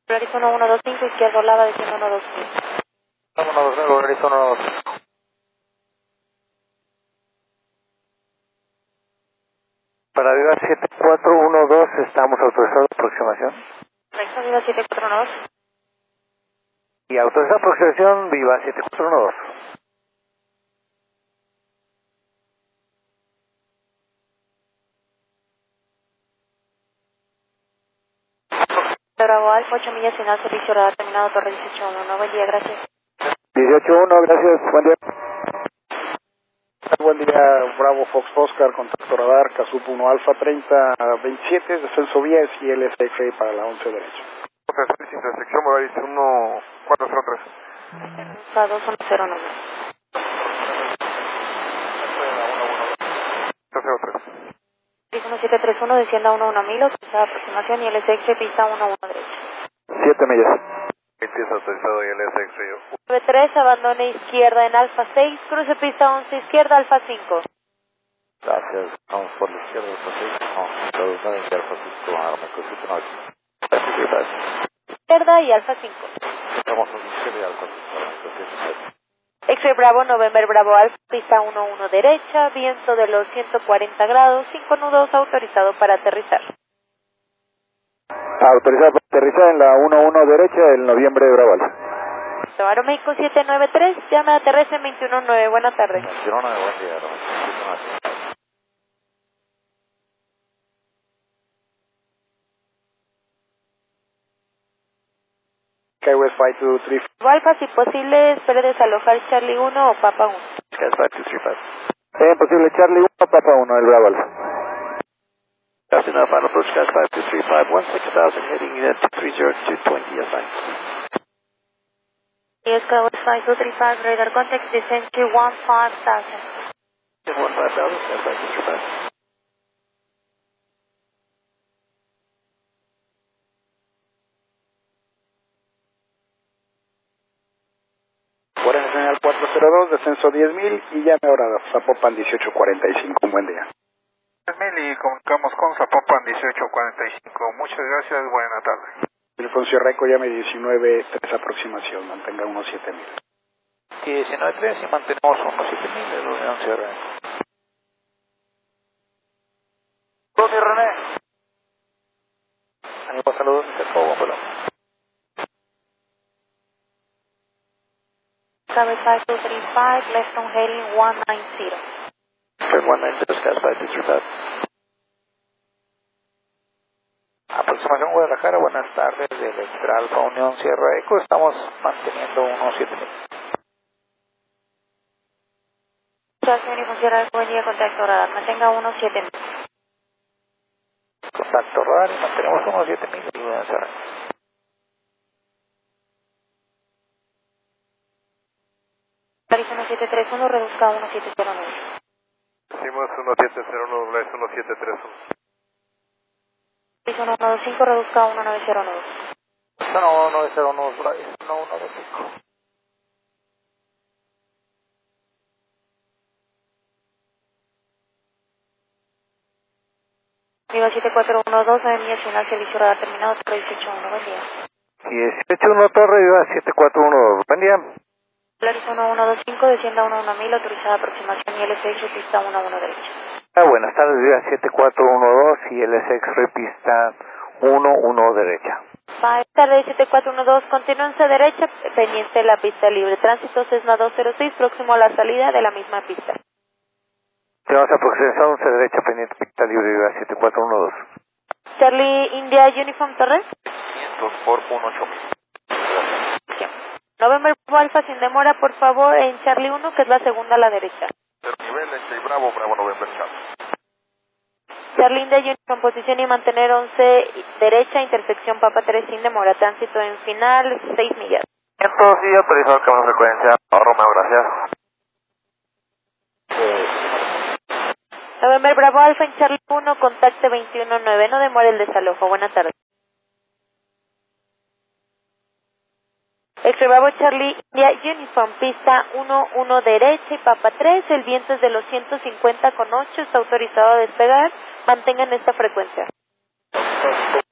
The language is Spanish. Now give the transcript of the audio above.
Horizon 125, izquierdo Lava, desciendo 125. 125, Horizon 125. Para Viva 7412 estamos autorizados aproximación. Horizon Viva 7412. Y autorizada aproximación Viva 7412. Bravo Alfa, 8 millas final, servicio radar terminado, torre 18-1. Buen día, gracias. 18-1, gracias, buen día. Buen día, Bravo Fox Oscar, contacto radar, Casup 1 Alfa 3027, descenso vías y LSX para la 11 derecha. Intersección Moravis 1403. Rusa 2109. 303. Horizon 731, descienda 11000, autorizada aproximación y LSX pista 11 derecha. 7 millas. Empieza autorizado y LSX Río. 93, abandone izquierda en Alfa 6, cruce pista 11, izquierda Alfa 5. Gracias, vamos por la izquierda, Alfa 6, no, todos saben que Alfa 5, arme cosito, no, Izquierda y Alfa 5. estamos en la izquierda y Alfa 5, arme cosito, X-Ray Bravo, November Bravo Alfa, pista 11 derecha, viento de los 140 grados, 5 nudos, autorizado para aterrizar. autorizado para aterrizar en la 11 derecha del noviembre de Bravo Alfa. Aeroméxico 793, llame a aterriza en 219, buenas tardes. 21-9, buen día, 21-9. KWS 5235. Alfa, si posible, espere desalojar Charlie 1 o Papa 1. Sky 5235. Posible Charlie 1, Papa 1, el Bravo Alfa. That's enough, final approach, Sky 5235, 16,000, heading in at 230 assigned. Yes, KWS 5235, radar contact, descent to 15,000. 15,000, Sky 5235. Guardia General 402, descenso 10,000 y llame ahora a Zapopan 1845. Un buen día. 10,000 y comunicamos con Zapopan 1845. Muchas gracias, buena tarde. Ilfoncio Reco, llame 19-3 aproximación, mantenga unos 7,000. 19-3 y mantenemos unos 7,000 de la Unión Sierra. Tony René. Ánimo, saludos, te pongo un vuelo. KWS 5235, left on heading 190. Turn 190, Sky 5235. Aproximación Guadalajara, buenas tardes, del Extra Alfa Unión Sierra Eco, estamos manteniendo unos 7,000. Estación y funcionar, buen día, contacto radar, mantenga unos 7000. Contacto radar y mantenemos unos 7,000 de Unión Sierra. Horizon 731, reduzca a 1709. Decimos 1701, es 1731. Horizon 125, reduzca a 1909. No, 901, por ahí, no, 125. Viva 7412, Avenida Nacional, servicio radar terminado, torre 181, buen día. 18-1 Torre, Viva 7412, buen día. Horizon 125, descienda 11000, autorizada aproximación y LSX pista 11 derecha. Buenas tardes, Viva 7412 y LSX pista 11 derecha. Buenas tardes, 7412, continúense derecha, pendiente de la pista libre. Tránsito Cessna 206, próximo a la salida de la misma pista. Tenemos aproximación 11 derecha, pendiente pista libre, Viva 7412. Charlie India Uniform Torres. 500 por 18000. November Alfa sin demora, por favor, en Charlie 1, que es la segunda a la derecha. Nivel entre Bravo, Bravo November Charlie. Charlie India Uniform, posición y mantener 11 derecha, intersección Papa 3 sin demora, tránsito en final, 6 millas. Entonces, sí, autorizado el cambio de frecuencia. Romeo, gracias. November Bravo Alfa en Charlie 1, contacte 219, no demore el desalojo. Buenas tardes. X-Ray Bravo Charlie India Uniform, pista 11 derecha y Papa 3, el viento es de los 150 con 8, está autorizado a despegar, mantengan esta frecuencia.